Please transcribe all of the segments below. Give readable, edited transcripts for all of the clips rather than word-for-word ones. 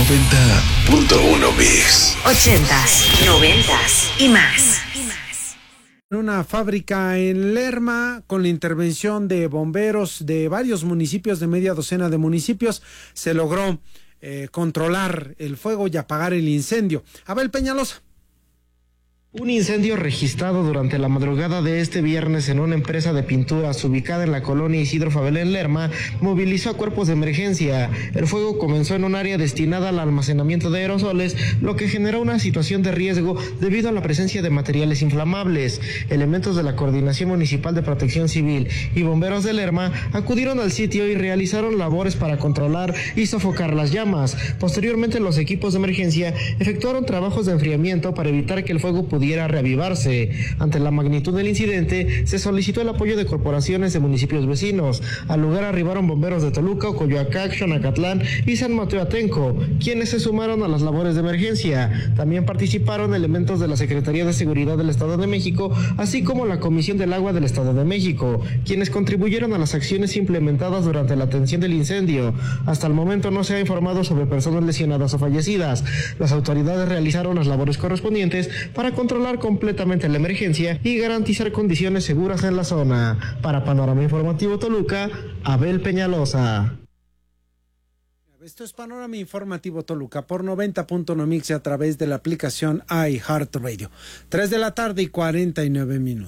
90.1 Mix. 80s, 90s y más. En una fábrica en Lerma, con la intervención de bomberos de varios municipios, de media docena de municipios, se logró controlar el fuego y apagar el incendio. Abel Peñalosa. Un incendio registrado durante la madrugada de este viernes en una empresa de pinturas ubicada en la colonia Isidro Fabel en Lerma movilizó a cuerpos de emergencia. El fuego comenzó en un área destinada al almacenamiento de aerosoles, lo que generó una situación de riesgo debido a la presencia de materiales inflamables. Elementos de la Coordinación Municipal de Protección Civil y bomberos de Lerma acudieron al sitio y realizaron labores para controlar y sofocar las llamas. Posteriormente, los equipos de emergencia efectuaron trabajos de enfriamiento para evitar que el fuego pudiera reavivarse. Ante la magnitud del incidente, se solicitó el apoyo de corporaciones de municipios vecinos. Al lugar arribaron bomberos de Toluca, Coyoacán, Xonacatlán y San Mateo Atenco, quienes se sumaron a las labores de emergencia. También participaron elementos de la Secretaría de Seguridad del Estado de México, así como la Comisión del Agua del Estado de México, quienes contribuyeron a las acciones implementadas durante la atención del incendio. Hasta el momento no se ha informado sobre personas lesionadas o fallecidas. Las autoridades realizaron las labores correspondientes para controlar completamente la emergencia y garantizar condiciones seguras en la zona. Para Panorama Informativo Toluca, Abel Peñalosa. Esto es Panorama Informativo Toluca por 90.1 Mix a través de la aplicación iHeartRadio. 3:49 p.m.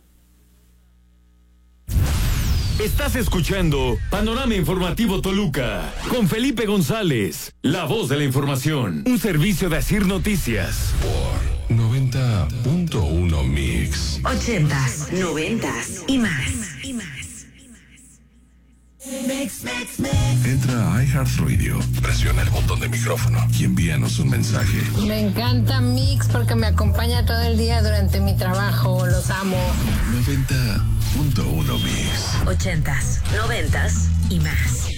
Estás escuchando Panorama Informativo Toluca con Felipe González, la voz de la información, un servicio de Asir Noticias. Por 90.1 Mix. 80s, 90s y más. Entra a iHeartRadio, presiona el botón de micrófono y envíanos un mensaje. Me encanta Mix porque me acompaña todo el día durante mi trabajo. Los amo. 90.1 Mix. 80s, 90s y más.